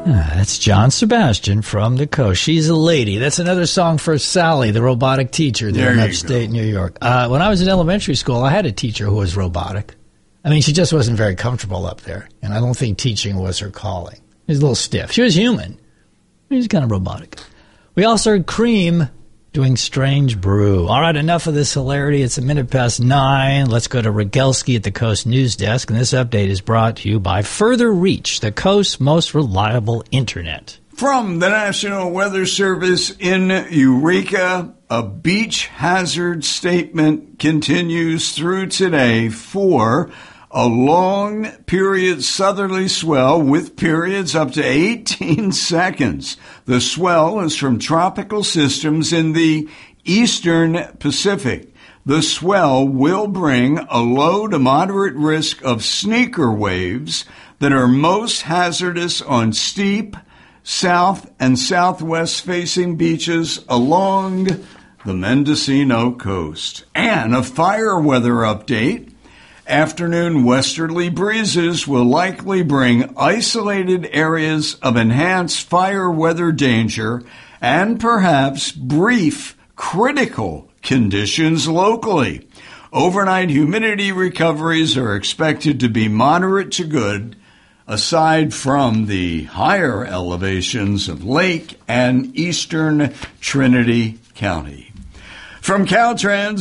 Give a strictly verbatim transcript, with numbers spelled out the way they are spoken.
Ah, that's John Sebastian from the coast. She's a lady. That's another song for Sally, the robotic teacher there, there in upstate New York. Uh, when I was in elementary school, I had a teacher who was robotic. I mean, she just wasn't very comfortable up there, and I don't think teaching was her calling. She was a little stiff. She was human. She was kind of robotic. We also heard Cream doing Strange Brew. All right, enough of this hilarity. It's a minute past nine. Let's go to Rogelski at the Coast News Desk, and this update is brought to you by Further Reach, the Coast's most reliable internet. From the National Weather Service in Eureka, a beach hazard statement continues through today for a long period southerly swell with periods up to eighteen seconds. The swell is from tropical systems in the eastern Pacific. The swell will bring a low to moderate risk of sneaker waves that are most hazardous on steep south and southwest facing beaches along the Mendocino coast. And a fire weather update. Afternoon westerly breezes will likely bring isolated areas of enhanced fire weather danger and perhaps brief critical conditions locally. Overnight humidity recoveries are expected to be moderate to good, aside from the higher elevations of Lake and eastern Trinity County. From Caltrans